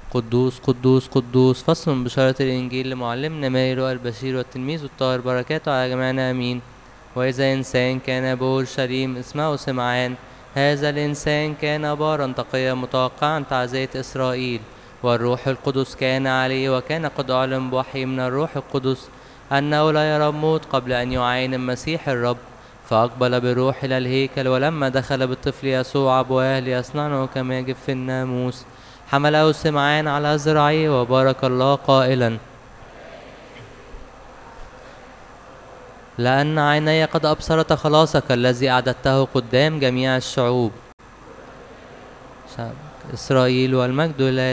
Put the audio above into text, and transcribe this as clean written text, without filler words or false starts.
قدوس قدوس قدوس. فصل من بشارة الإنجيل لمعلمنا ماري لوقا البشير والتلميذ الطاهر، بركاته على جميعنا آمين. وإذا إنسان كان بأورشليم اسمه سمعان، هذا الإنسان كان بارا تقيا متوقعا تعزية إسرائيل، والروح القدس كان عليه، وكان قد أعلن بوحي من الروح القدس أنه لا يرى الموت قبل أن يعاين المسيح الرب. فأقبل بالروح إلى الهيكل، ولما دخل بالطفل يسوع أبواه ليصنعه كما يجب في الناموس، حمله سمعان على ذراعيه وبارك الله قائلا: لأن عيني قد أبصرت خلاصك الذي أعددته قدام جميع الشعوب، شعب إسرائيل، والمجد لله